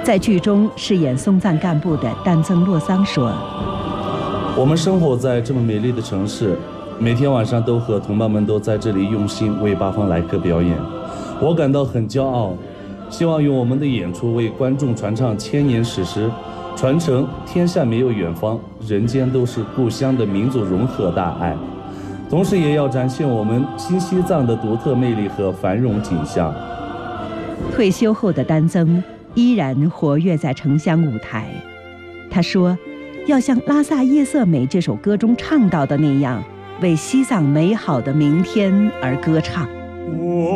在剧中饰演松赞干部的丹增洛桑说：“ 我们生活在这么美丽的城市，每天晚上都和同伴们都在这里用心为八方来客表演，我感到很骄傲。希望用我们的演出为观众传唱千年史诗，传承天下没有远方，人间都是故乡的民族融合大爱。同时也要展现我们新西藏的独特魅力和繁荣景象。” 退休后的丹增依然活跃在城乡舞台。他说：“要像《拉萨夜色美》这首歌中唱到的那样，为西藏美好的明天而歌唱。”